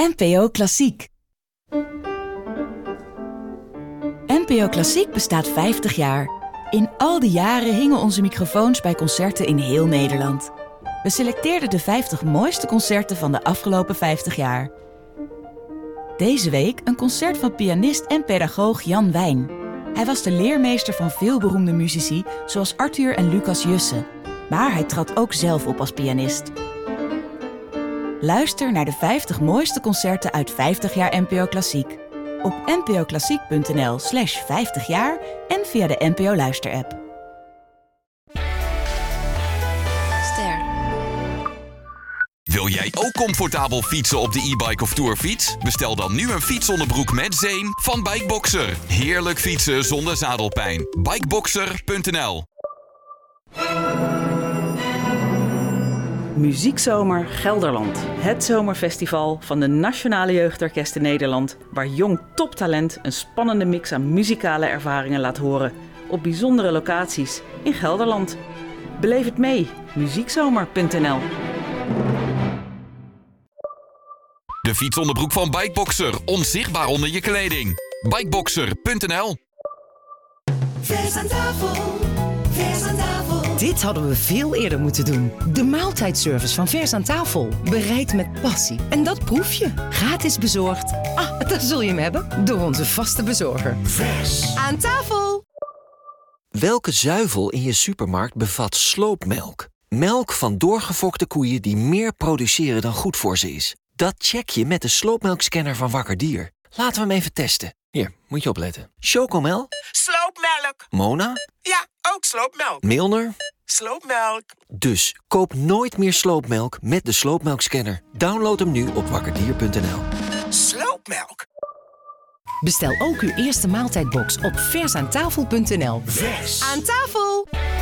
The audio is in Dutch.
NPO Klassiek. NPO Klassiek bestaat 50 jaar. In al die jaren hingen onze microfoons bij concerten in heel Nederland. We selecteerden de 50 mooiste concerten van de afgelopen 50 jaar. Deze week een concert van pianist en pedagoog Jan Wijn. Hij was de leermeester van veel beroemde muzici, zoals Arthur en Lucas Jussen. Maar hij trad ook zelf op als pianist. Luister naar de 50 mooiste concerten uit 50 jaar NPO Klassiek. Op npoklassiek.nl/50 jaar en via de NPO Luister-app. Ster. Wil jij ook comfortabel fietsen op de e-bike of tourfiets? Bestel dan nu een fietsonderbroek met zeem van Bikeboxer. Heerlijk fietsen zonder zadelpijn. Bikeboxer.nl. Muziekzomer Gelderland. Het zomerfestival van de Nationale Jeugdorkesten Nederland, waar jong toptalent een spannende mix aan muzikale ervaringen laat horen. Op bijzondere locaties in Gelderland. Beleef het mee. Muziekzomer.nl. De fietsonderbroek van Bikeboxer. Onzichtbaar onder je kleding. Bikeboxer.nl. Vers aan tafel, vers aan tafel. Dit hadden we veel eerder moeten doen. De maaltijdservice van Vers aan tafel. Bereid met passie. En dat proef je. Gratis bezorgd. Daar zul je hem hebben. Door onze vaste bezorger. Vers aan tafel. Welke zuivel in je supermarkt bevat sloopmelk? Melk van doorgefokte koeien die meer produceren dan goed voor ze is. Dat check je met de sloopmelkscanner van Wakker Dier. Laten we hem even testen. Hier, moet je opletten. Chocomel? Sloopmelk. Mona? Ja, ook sloopmelk. Milner? Sloopmelk. Dus koop nooit meer sloopmelk met de sloopmelkscanner. Download hem nu op wakkerdier.nl. Sloopmelk. Bestel ook uw eerste maaltijdbox op versaantafel.nl. vers aan tafel.